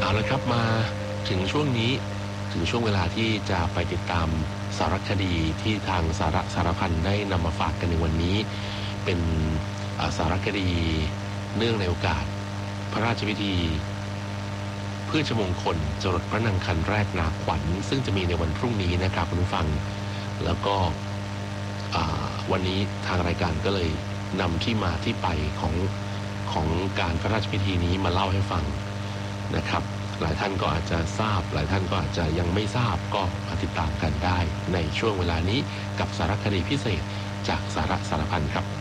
เอาละครับมาถึงช่วงนี้ถึงช่วงเวลาที่จะไปติดตามสารคดีที่ทางสารพันได้นำมาฝากกันในวันนี้เป็นสารคดีเนื่องในโอกาสพระราชพิธีพืชมงคลจรดพระนางคันแรกนาขวัญซึ่งจะมีในวันพรุ่งนี้นะครับคุณผู้ฟังแล้วก็วันนี้ทางรายการก็เลยนำที่มาที่ไปของการพระราชพิธีนี้มาเล่าให้ฟังนะครับหลายท่านก็อาจจะทราบหลายท่านก็อาจจะยังไม่ทราบก็มาติดตามกันได้ในช่วงเวลานี้กับสารคดีพิเศษจากสารพันครับ